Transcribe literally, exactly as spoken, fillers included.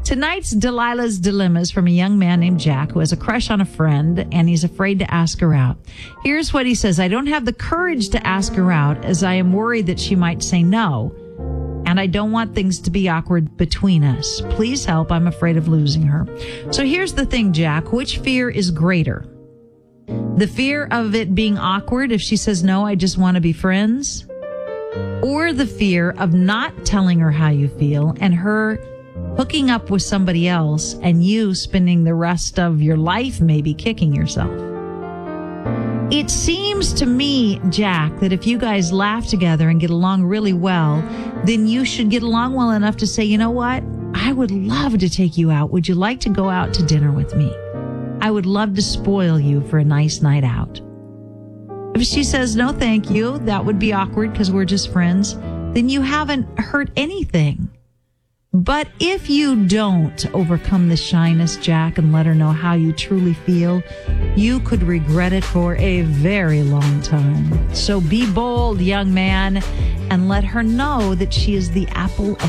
Tonight's Delilah's Dilemma is from a young man named Jack who has a crush on a friend and he's afraid to ask her out. Here's what he says. I don't have the courage to ask her out as I am worried that she might say no. And I don't want things to be awkward between us. Please help. I'm afraid of losing her. So here's the thing, Jack. Which fear is greater? The fear of it being awkward if she says no, I just want to be friends? Or the fear of not telling her how you feel and her hooking up with somebody else and you spending the rest of your life maybe kicking yourself? It seems to me, Jack, that if you guys laugh together and get along really well, then you should get along well enough to say, you know what? I would love to take you out. Would you like to go out to dinner with me? I would love to spoil you for a nice night out. If she says, no, thank you, that would be awkward because we're just friends, then you haven't hurt anything. But if you don't overcome the shyness, Jack, and let her know how you truly feel, you could regret it for a very long time. So be bold, young man, and let her know that she is the apple of